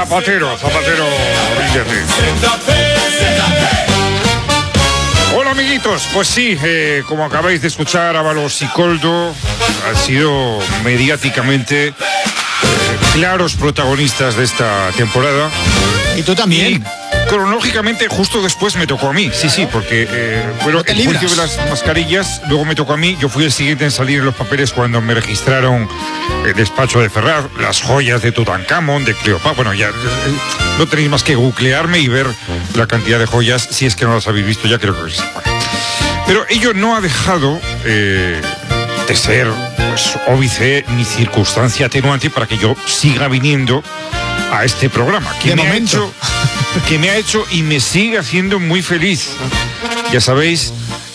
Zapatero, ríndete. Hola amiguitos, pues sí, como acabáis de escuchar, Ábalos y Koldo han sido mediáticamente claros protagonistas de esta temporada. Y tú también. Y cronológicamente justo después me tocó a mí, sí, porque bueno, el juicio de las mascarillas, luego me tocó a mí. Yo fui el siguiente en salir en los papeles cuando me registraron el despacho de Ferraz, las joyas de Tutankamón, de Cleopatra. Bueno, ya no tenéis más que googlearme y ver la cantidad de joyas, si es que no las habéis visto ya, creo que sí. Pero ello no ha dejado de ser pues, óbice ni circunstancia atenuante para que yo siga viniendo a este programa, que me ha hecho y me sigue haciendo muy feliz. Ya sabéis